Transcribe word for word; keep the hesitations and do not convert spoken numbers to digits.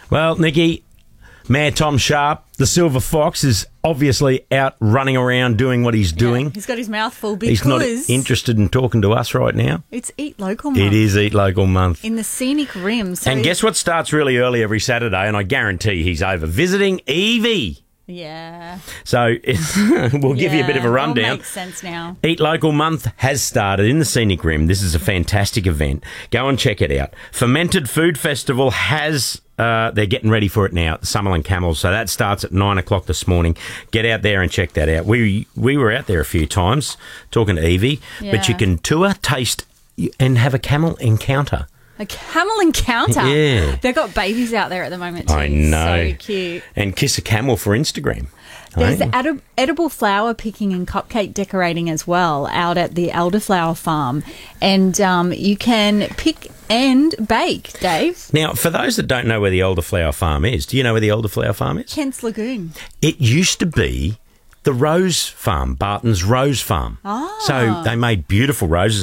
Well, Nikki, Mayor Tom Sharp, the Silver Fox, is obviously out running around doing what he's doing. Yeah, he's got his mouth full because... He's not interested in talking to us right now. It's Eat Local Month. It is Eat Local Month. In the scenic rim. So and guess what starts really early every Saturday, and I guarantee he's over visiting Evie. Yeah. So we'll give yeah, you a bit of a rundown. All makes sense now. Eat Local Month has started in the Scenic Rim. This is a fantastic event. Go and check it out. Fermented Food Festival has... Uh, they're getting ready for it now at the Summerland Camels. So that starts at nine o'clock this morning. Get out there and check that out. We we were out there a few times talking to Evie. Yeah. But you can tour, taste, and have a camel encounter. A camel encounter? Yeah. They've got babies out there at the moment too. I know. So cute. And kiss a camel for Instagram. There's Right? edi- edible flower picking and cupcake decorating as well out at the Elderflower Farm. And um, you can pick and bake, Dave. Now, for those that don't know where the Elderflower Farm is, do you know where the Elderflower Farm is? Kent's Lagoon. It used to be the Rose Farm, Barton's Rose Farm. Ah. So they made beautiful roses.